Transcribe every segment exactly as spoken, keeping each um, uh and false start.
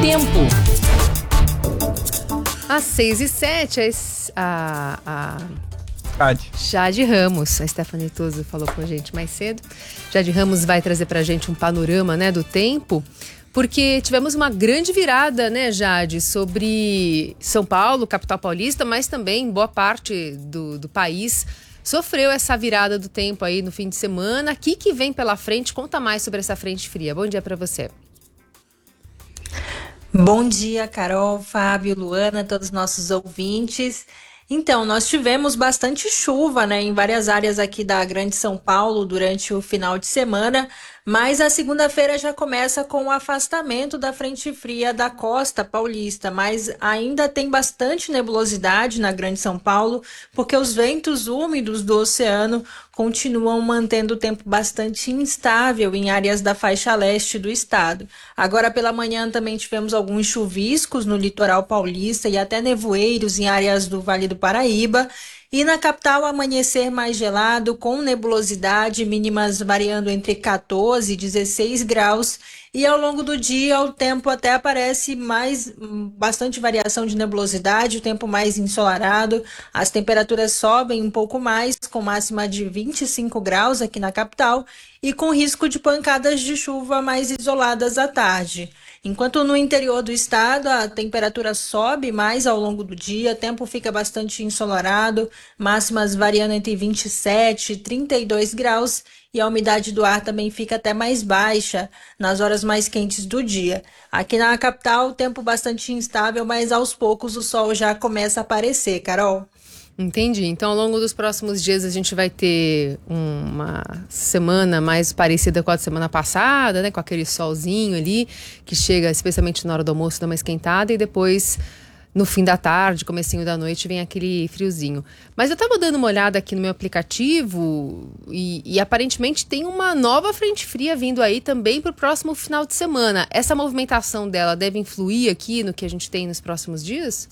tempo. Às seis e sete, a, a Jade. Jade Ramos, a Stephanie Tuso falou com a gente mais cedo. Jade Ramos vai trazer pra gente um panorama, né, do tempo, porque tivemos uma grande virada, né, Jade, sobre São Paulo, capital paulista, mas também boa parte do, do país sofreu essa virada do tempo aí no fim de semana. O que, que vem pela frente? Conta mais sobre essa frente fria. Bom dia pra você. Bom dia, Carol, Fábio, Luana, todos os nossos ouvintes. Então, nós tivemos bastante chuva, né, em várias áreas aqui da Grande São Paulo durante o final de semana, mas a segunda-feira já começa com o afastamento da frente fria da costa paulista, mas ainda tem bastante nebulosidade na Grande São Paulo, porque os ventos úmidos do oceano continuam mantendo o tempo bastante instável em áreas da faixa leste do estado. Agora pela manhã também tivemos alguns chuviscos no litoral paulista e até nevoeiros em áreas do Vale do Paraíba. E na capital, amanhecer mais gelado, com nebulosidade, mínimas variando entre quatorze e dezesseis graus. E ao longo do dia, o tempo até aparece mais, bastante variação de nebulosidade, o tempo mais ensolarado. As temperaturas sobem um pouco mais, com máxima de vinte e cinco graus aqui na capital, e com risco de pancadas de chuva mais isoladas à tarde. Enquanto no interior do estado a temperatura sobe mais ao longo do dia, o tempo fica bastante ensolarado, máximas variando entre vinte e sete e trinta e dois graus, e a umidade do ar também fica até mais baixa nas horas mais quentes do dia. Aqui na capital, o tempo bastante instável, mas aos poucos o sol já começa a aparecer, Carol. Entendi. Então, ao longo dos próximos dias, a gente vai ter uma semana mais parecida com a semana passada, né? Com aquele solzinho ali, que chega especialmente na hora do almoço, dá uma esquentada, e depois, no fim da tarde, comecinho da noite, vem aquele friozinho. Mas eu tava dando uma olhada aqui no meu aplicativo e, e aparentemente tem uma nova frente fria vindo aí também pro próximo final de semana. Essa movimentação dela deve influir aqui no que a gente tem nos próximos dias?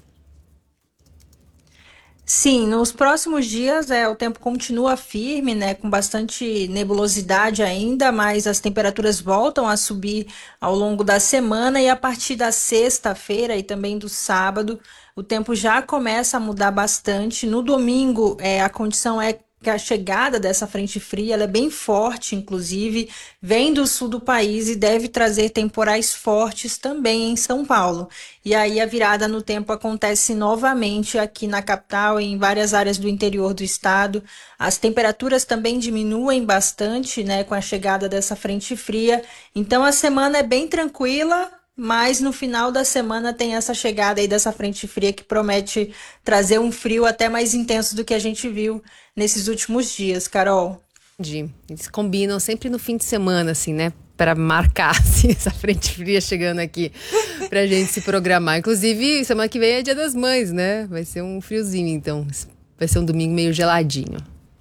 Sim, nos próximos dias é, o tempo continua firme, né, com bastante nebulosidade ainda, mas as temperaturas voltam a subir ao longo da semana e a partir da sexta-feira e também do sábado, o tempo já começa a mudar bastante. No domingo, é, a condição é que a chegada dessa frente fria ela é bem forte, inclusive, vem do sul do país e deve trazer temporais fortes também em São Paulo. E aí a virada no tempo acontece novamente aqui na capital e em várias áreas do interior do estado. As temperaturas também diminuem bastante, né, com a chegada dessa frente fria. Então a semana é bem tranquila, mas no final da semana tem essa chegada aí dessa frente fria que promete trazer um frio até mais intenso do que a gente viu nesses últimos dias, Carol. Entendi. Eles combinam sempre no fim de semana, assim, né? Para marcar assim, essa frente fria chegando aqui pra gente se programar. Inclusive, semana que vem é Dia das Mães, né? Vai ser um friozinho, então. Vai ser um domingo meio geladinho.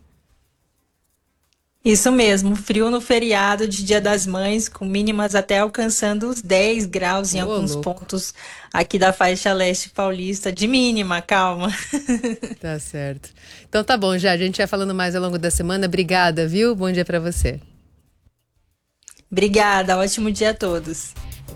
Isso mesmo, frio no feriado de Dia das Mães, com mínimas até alcançando os dez graus em Ô, alguns louco. pontos aqui da faixa leste paulista. De mínima, calma. Tá certo. Então tá bom, já. A gente vai falando mais ao longo da semana. Obrigada, viu? Bom dia pra você. Obrigada, ótimo dia a todos.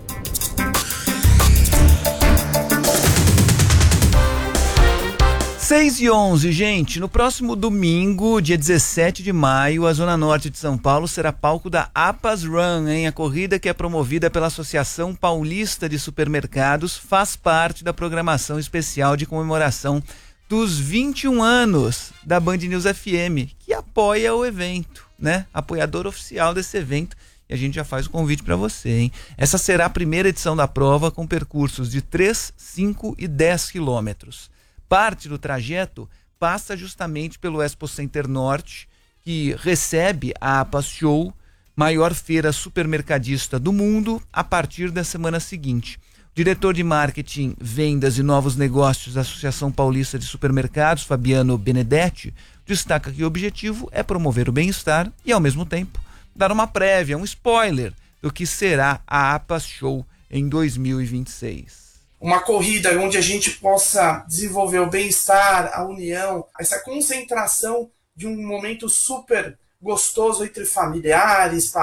seis e onze, gente. No próximo domingo, dia dezessete de maio, a Zona Norte de São Paulo será palco da APAS Run, hein? A corrida, que é promovida pela Associação Paulista de Supermercados, faz parte da programação especial de comemoração dos vinte e um anos da Band News F M, que apoia o evento, né? Apoiador oficial desse evento. E a gente já faz o convite para você, hein? Essa será a primeira edição da prova, com percursos de três, cinco e dez quilômetros. Parte do trajeto passa justamente pelo Expo Center Norte, que recebe a APAS Show, maior feira supermercadista do mundo, a partir da semana seguinte. O diretor de Marketing, Vendas e Novos Negócios da Associação Paulista de Supermercados, Fabiano Benedetti, destaca que o objetivo é promover o bem-estar e, ao mesmo tempo, dar uma prévia, um spoiler do que será a APAS Show em dois mil e vinte e seis. Uma corrida onde a gente possa desenvolver o bem-estar, a união, essa concentração de um momento super gostoso entre familiares,